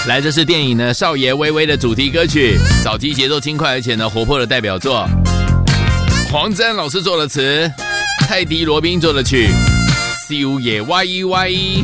来，这是电影呢《少爷微微》的主题歌曲，早期节奏轻快而且呢活泼的代表作。黄沾老师做的词，泰迪罗宾做的曲，少爷歪歪。